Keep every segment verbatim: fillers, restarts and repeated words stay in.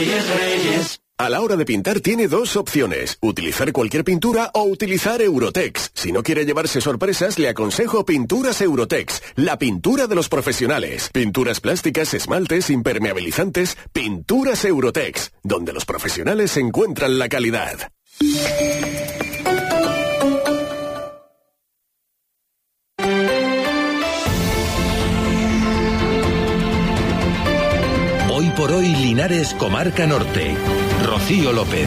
Reyes, Reyes. A la hora de pintar tiene dos opciones, utilizar cualquier pintura o utilizar Eurotex. Si no quiere llevarse sorpresas, le aconsejo Pinturas Eurotex, la pintura de los profesionales. Pinturas plásticas, esmaltes, impermeabilizantes, Pinturas Eurotex, donde los profesionales encuentran la calidad. Hoy por hoy, Linares, Comarca Norte. Rocío López.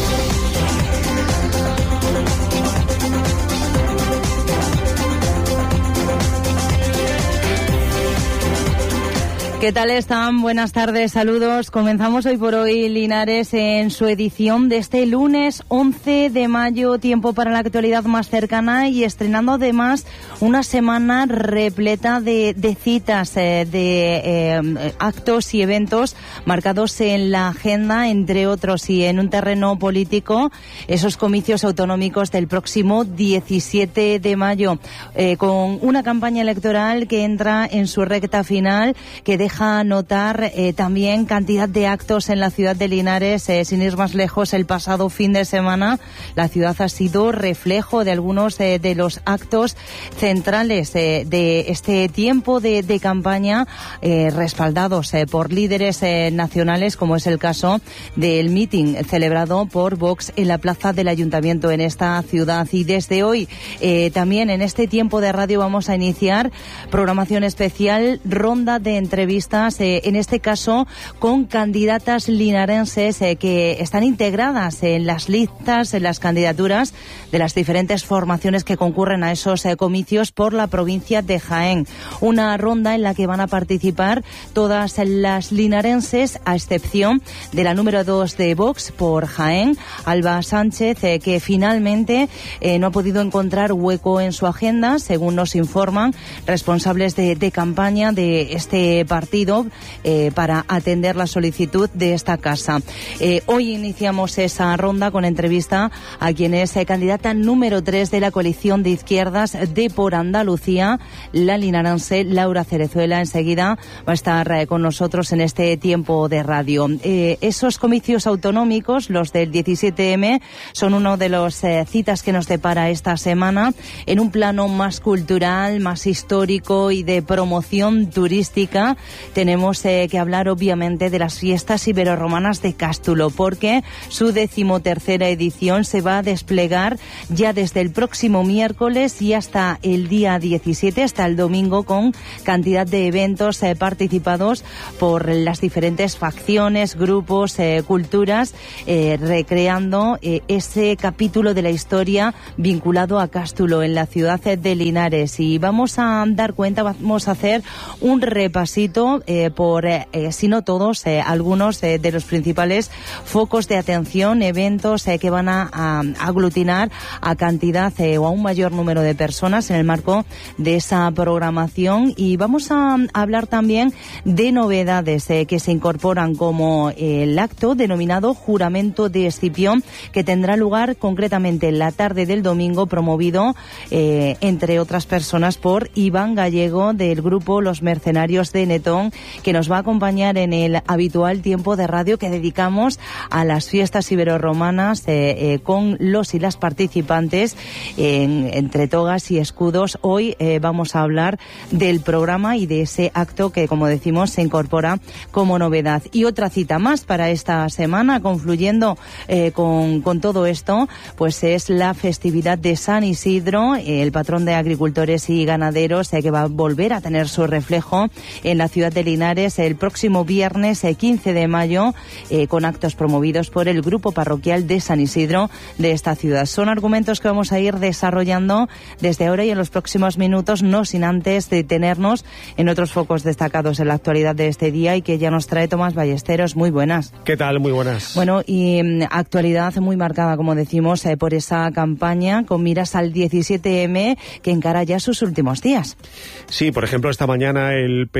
¿Qué tal están? Buenas tardes, saludos. Comenzamos Hoy por Hoy Linares en su edición de este lunes once de mayo, tiempo para la actualidad más cercana y estrenando además una semana repleta de, de citas, eh, de eh, actos y eventos marcados en la agenda, entre otros, y en un terreno político, esos comicios autonómicos del próximo diecisiete de mayo, eh, con una campaña electoral que entra en su recta final, que deja Deja notar eh, también cantidad de actos en la ciudad de Linares. Eh, sin ir más lejos, el pasado fin de semana la ciudad ha sido reflejo de algunos eh, de los actos centrales eh, de este tiempo de, de campaña, eh, respaldados eh, por líderes eh, nacionales, como es el caso del meeting celebrado por Vox en la plaza del Ayuntamiento en esta ciudad. Y desde hoy, eh, también en este tiempo de radio, vamos a iniciar programación especial, ronda de entrevistas, Eh, en este caso con candidatas linarenses eh, que están integradas en las listas, en las candidaturas de las diferentes formaciones que concurren a esos eh, comicios por la provincia de Jaén. Una ronda en la que van a participar todas las linarenses, a excepción de la número dos de Vox por Jaén, Alba Sánchez, eh, que finalmente eh, no ha podido encontrar hueco en su agenda, según nos informan responsables de, de campaña de este partido, Eh, para atender la solicitud de esta casa. Eh, hoy iniciamos esa ronda con entrevista a quien es eh, candidata número tres de la coalición de izquierdas de Por Andalucía, la linarense Laura Cerezuela. Enseguida va a estar eh, con nosotros en este tiempo de radio. Eh, esos comicios autonómicos, los del diecisiete eme, son uno de los eh, citas que nos depara esta semana en un plano más cultural, más histórico y de promoción turística. Tenemos eh, que hablar obviamente de las fiestas iberorromanas de Cástulo, porque su decimotercera edición se va a desplegar ya desde el próximo miércoles y hasta el día diecisiete, hasta el domingo, con cantidad de eventos eh, participados por las diferentes facciones, grupos, eh, culturas, eh, recreando eh, ese capítulo de la historia vinculado a Cástulo en la ciudad de Linares. Y vamos a dar cuenta, vamos a hacer un repasito Eh, por, eh, si no todos, eh, algunos eh, de los principales focos de atención, eventos eh, que van a, a aglutinar a cantidad eh, o a un mayor número de personas en el marco de esa programación. Y vamos a, a hablar también de novedades eh, que se incorporan, como eh, el acto denominado Juramento de Escipión, que tendrá lugar concretamente en la tarde del domingo, promovido eh, entre otras personas por Iván Gallego, del grupo Los Mercenarios de Netón, que nos va a acompañar en el habitual tiempo de radio que dedicamos a las fiestas iberorromanas, eh, eh, con los y las participantes en, entre togas y escudos. Hoy eh, vamos a hablar del programa y de ese acto que, como decimos, se incorpora como novedad. Y otra cita más para esta semana, confluyendo eh, con, con todo esto, pues es la festividad de San Isidro, eh, el patrón de agricultores y ganaderos, eh, que va a volver a tener su reflejo en la ciudad de Linares el próximo viernes eh, quince de mayo, eh, con actos promovidos por el grupo parroquial de San Isidro de esta ciudad. Son argumentos que vamos a ir desarrollando desde ahora y en los próximos minutos, no sin antes detenernos en otros focos destacados en la actualidad de este día y que ya nos trae Tomás Ballesteros. Muy buenas. ¿Qué tal? Muy buenas. Bueno, y mm, actualidad muy marcada, como decimos, eh, por esa campaña con miras al diecisiete eme, que encara ya sus últimos días. Sí, por ejemplo, esta mañana el P S O E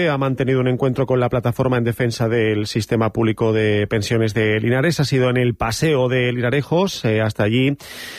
ha mantenido un encuentro con la plataforma en defensa del sistema público de pensiones de Linares. Ha sido en el Paseo de Linarejos. Eh, hasta allí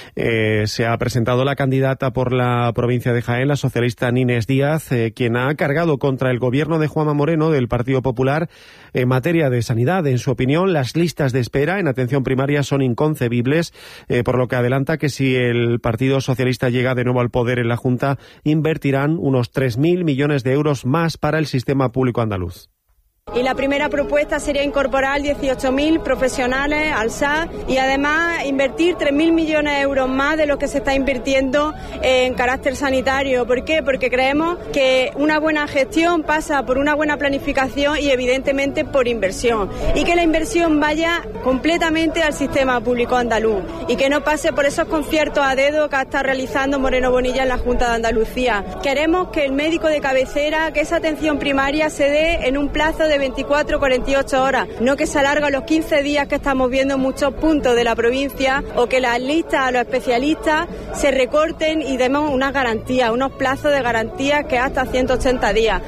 eh, se ha presentado la candidata por la provincia de Jaén, la socialista Nines Díaz, eh, quien ha cargado contra el gobierno de Juanma Moreno del Partido Popular en materia de sanidad. En su opinión, las listas de espera en atención primaria son inconcebibles, eh, por lo que adelanta que si el Partido Socialista llega de nuevo al poder en la Junta, invertirán unos tres mil millones de euros más para el sistema público andaluz. Y la primera propuesta sería incorporar dieciocho mil profesionales al S A y además invertir tres mil millones de euros más de lo que se está invirtiendo en carácter sanitario. ¿Por qué? Porque creemos que una buena gestión pasa por una buena planificación y evidentemente por inversión. Y que la inversión vaya completamente al sistema público andaluz y que no pase por esos conciertos a dedo que está realizando Moreno Bonilla en la Junta de Andalucía. Queremos que el médico de cabecera, que esa atención primaria se dé en un plazo de veinticuatro a cuarenta y ocho horas, no que se alarga los quince días que estamos viendo en muchos puntos de la provincia, o que las listas a los especialistas se recorten y demos unas garantías, unos plazos de garantías que hasta ciento ochenta días.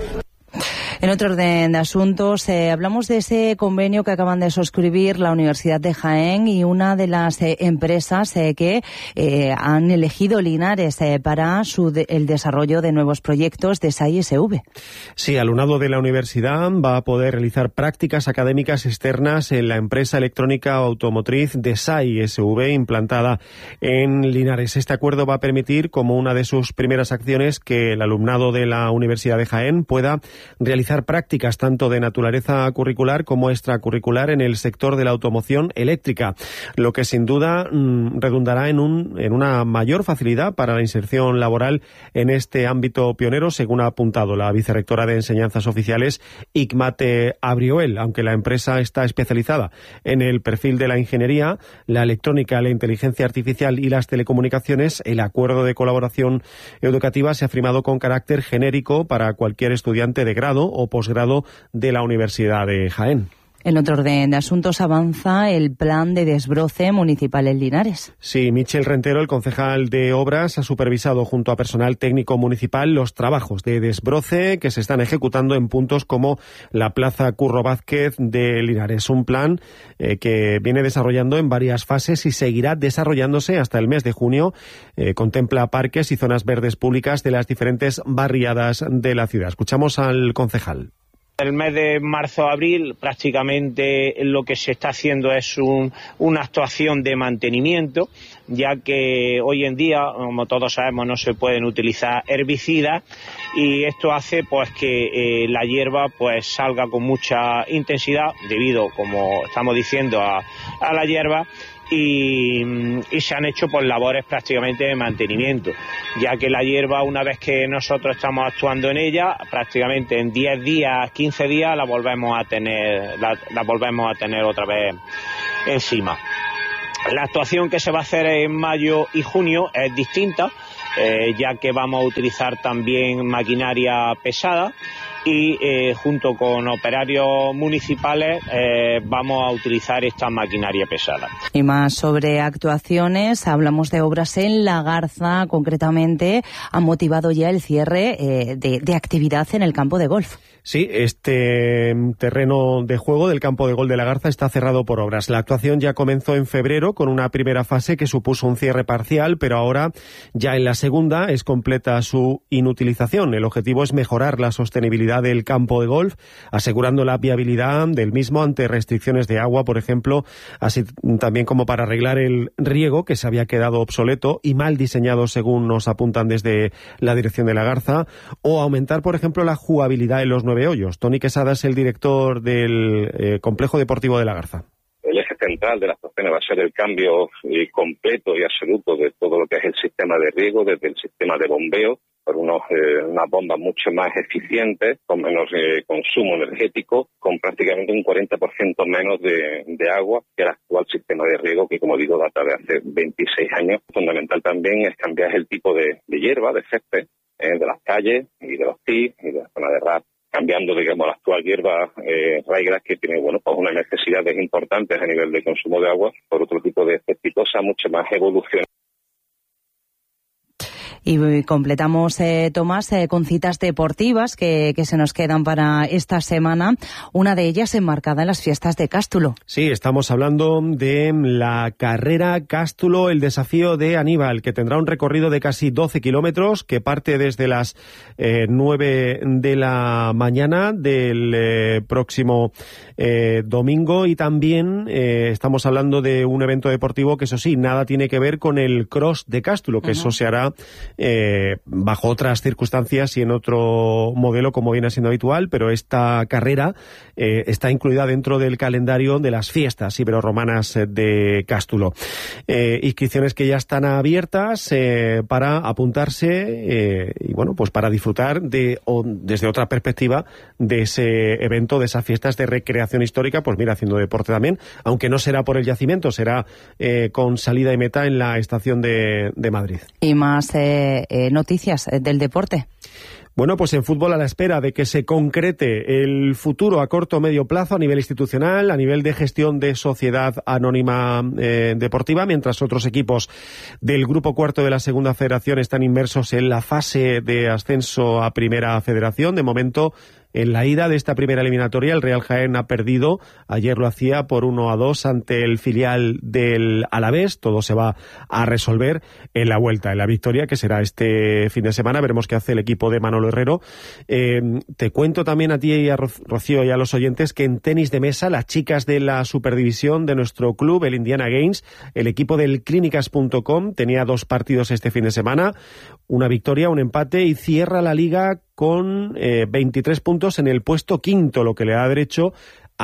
En otro orden de asuntos, eh, hablamos de ese convenio que acaban de suscribir la Universidad de Jaén y una de las eh, empresas eh, que eh, han elegido Linares eh, para su de, el desarrollo de nuevos proyectos de S A I S V. Sí, alumnado de la universidad va a poder realizar prácticas académicas externas en la empresa electrónica automotriz de S A I S V implantada en Linares. Este acuerdo va a permitir, como una de sus primeras acciones, que el alumnado de la Universidad de Jaén pueda realizar prácticas tanto de naturaleza curricular como extracurricular en el sector de la automoción eléctrica, lo que sin duda mmm, redundará en, un, en una mayor facilidad para la inserción laboral en este ámbito pionero, según ha apuntado la vicerrectora de Enseñanzas Oficiales, Icmate Abrioel. Aunque la empresa está especializada en el perfil de la ingeniería, la electrónica, la inteligencia artificial y las telecomunicaciones, el acuerdo de colaboración educativa se ha firmado con carácter genérico para cualquier estudiante de grado o posgrado de la Universidad de Jaén. En otro orden de asuntos, avanza el plan de desbroce municipal en Linares. Sí, Michel Rentero, el concejal de Obras, ha supervisado junto a personal técnico municipal los trabajos de desbroce que se están ejecutando en puntos como la Plaza Curro Vázquez de Linares. Un plan eh, que viene desarrollando en varias fases y seguirá desarrollándose hasta el mes de junio. Eh, contempla parques y zonas verdes públicas de las diferentes barriadas de la ciudad. Escuchamos al concejal. El mes de marzo-abril prácticamente lo que se está haciendo es un, una actuación de mantenimiento, ya que hoy en día, como todos sabemos, no se pueden utilizar herbicidas y esto hace pues que eh, la hierba pues salga con mucha intensidad debido, como estamos diciendo, a, a la hierba. Y, y se han hecho pues labores prácticamente de mantenimiento, ya que la hierba, una vez que nosotros estamos actuando en ella, prácticamente en diez días, quince días la volvemos a tener, la, la volvemos a tener otra vez encima. La actuación que se va a hacer en mayo y junio es distinta, eh, ya que vamos a utilizar también maquinaria pesada. Y eh, junto con operarios municipales eh, vamos a utilizar esta maquinaria pesada. Y más sobre actuaciones, hablamos de obras en La Garza, concretamente ha motivado ya el cierre eh, de, de actividad en el campo de golf. Sí, este terreno de juego del campo de golf de La Garza está cerrado por obras. La actuación ya comenzó en febrero con una primera fase que supuso un cierre parcial, pero ahora ya en la segunda es completa su inutilización. El objetivo es mejorar la sostenibilidad del campo de golf, asegurando la viabilidad del mismo ante restricciones de agua, por ejemplo, así también como para arreglar el riego que se había quedado obsoleto y mal diseñado, según nos apuntan desde la dirección de La Garza, o aumentar, por ejemplo, la jugabilidad en los nueve hoyos. Tony Quesada es el director del eh, Complejo Deportivo de La Garza. El eje central de las actuaciones va a ser el cambio eh, completo y absoluto de todo lo que es el sistema de riego, desde el sistema de bombeo, por unos, eh, unas bombas mucho más eficientes, con menos eh, consumo energético, con prácticamente un cuarenta por ciento menos de, de agua que el actual sistema de riego, que como digo data de hace veintiséis años. Fundamental también es cambiar el tipo de, de hierba, de césped, eh, de las calles y de los tees y de la zona de ras, cambiando, digamos, la actual hierba eh, raigras, que tiene, bueno, pues unas necesidades importantes a nivel de consumo de agua, por otro tipo de cespitosa mucho más evolucionada. Y completamos, eh, Tomás, eh, con citas deportivas que, que se nos quedan para esta semana. Una de ellas enmarcada en las fiestas de Cástulo. Sí, estamos hablando de la carrera Cástulo, el desafío de Aníbal, que tendrá un recorrido de casi doce kilómetros, que parte desde las eh, nueve de la mañana del eh, próximo eh, domingo. Y también eh, estamos hablando de un evento deportivo que, eso sí, nada tiene que ver con el Cross de Cástulo, que uh-huh. eso se hará eh, bajo otras circunstancias y en otro modelo, como viene siendo habitual, pero esta carrera eh, está incluida dentro del calendario de las fiestas iberorromanas de Cástulo. Eh, inscripciones que ya están abiertas eh, para apuntarse eh, y, bueno, pues para disfrutar de, o, desde otra perspectiva de ese evento, de esas fiestas de recreación histórica, pues mira, haciendo deporte también, aunque no será por el yacimiento, será eh, con salida y meta en la estación de, de Madrid. Y más eh, eh, noticias del deporte. Bueno, pues en fútbol, a la espera de que se concrete el futuro a corto o medio plazo a nivel institucional, a nivel de gestión de sociedad anónima eh, deportiva, mientras otros equipos del grupo cuarto de la segunda federación están inmersos en la fase de ascenso a primera federación. De momento, en la ida de esta primera eliminatoria, el Real Jaén ha perdido. Ayer lo hacía por uno a dos ante el filial del Alavés. Todo se va a resolver en la vuelta, en la victoria, que será este fin de semana. Veremos qué hace el equipo de Manolo Herrero. Eh, te cuento también a ti y a Rocío y a los oyentes que en tenis de mesa, las chicas de la superdivisión de nuestro club, el Indiana Games, el equipo del clínicas punto com, tenía dos partidos este fin de semana, una victoria, un empate, y cierra la liga con eh, veintitrés puntos en el puesto quinto, lo que le da derecho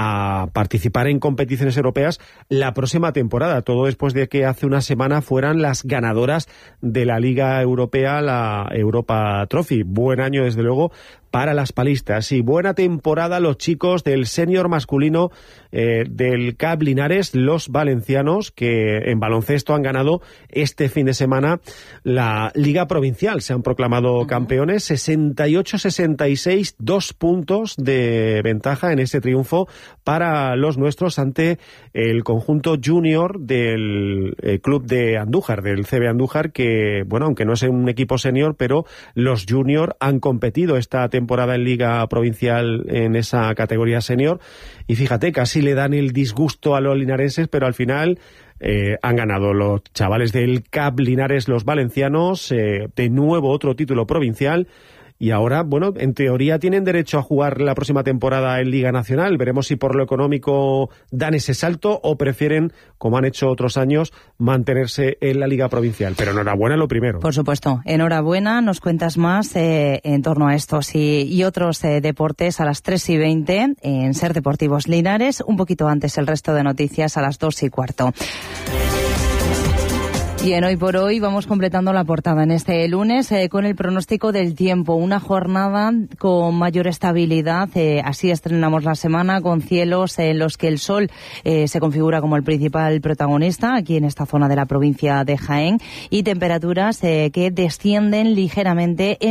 a participar en competiciones europeas la próxima temporada, todo después de que hace una semana fueran las ganadoras de la Liga Europea, la Europa Trophy. Buen año, desde luego, para las palistas, y buena temporada los chicos del senior masculino eh, del C A B Linares, los valencianos, que en baloncesto han ganado este fin de semana la Liga Provincial. Se han proclamado uh-huh. campeones, sesenta y ocho sesenta y seis, dos puntos de ventaja en ese triunfo para los nuestros ante el conjunto junior del eh, club de Andújar, del C B Andújar, que, bueno, aunque no es un equipo senior, pero los junior han competido esta temporada temporada en Liga Provincial en esa categoría senior, y fíjate, casi le dan el disgusto a los linarenses, pero al final eh, han ganado los chavales del C A B Linares, los valencianos, eh, de nuevo otro título provincial. Y ahora, bueno, en teoría tienen derecho a jugar la próxima temporada en Liga Nacional. Veremos si por lo económico dan ese salto o prefieren, como han hecho otros años, mantenerse en la Liga Provincial. Pero enhorabuena lo primero. Por supuesto, enhorabuena. Nos cuentas más eh, en torno a estos y, y otros eh, deportes a las tres y veinte en Ser Deportivos Linares. Un poquito antes el resto de noticias a las dos y cuarto. Y en Hoy por Hoy vamos completando la portada en este lunes eh, con el pronóstico del tiempo. Una jornada con mayor estabilidad. Eh, así estrenamos la semana, con cielos en los que el sol eh, se configura como el principal protagonista aquí en esta zona de la provincia de Jaén, y temperaturas eh, que descienden ligeramente en